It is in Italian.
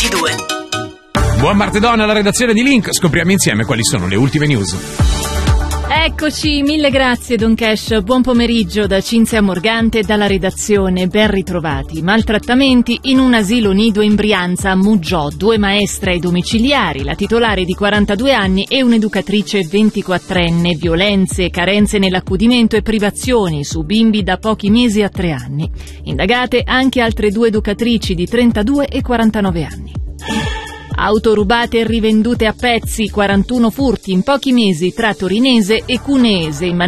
2022. Buon martedì alla redazione di Link, scopriamo insieme quali sono le ultime news. Eccoci, mille grazie Don Cash, buon pomeriggio da Cinzia Morgante e dalla redazione, ben ritrovati. Maltrattamenti in un asilo nido in Brianza a Muggiò, 2 maestre ai domiciliari, la titolare di 42 anni e un'educatrice 24enne, violenze, carenze nell'accudimento e privazioni su bimbi da pochi mesi a 3 anni. Indagate anche altre 2 educatrici di 32 e 49 anni. Auto rubate e rivendute a pezzi, 41 furti in pochi mesi tra Torinese e Cuneese.